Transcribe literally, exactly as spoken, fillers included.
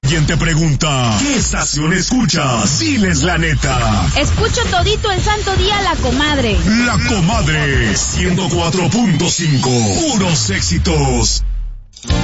Quien te pregunta, ¿qué estación escuchas? Diles la neta. Escucho todito el santo día La Comadre. La Comadre, ciento cuatro punto cinco. Puros éxitos.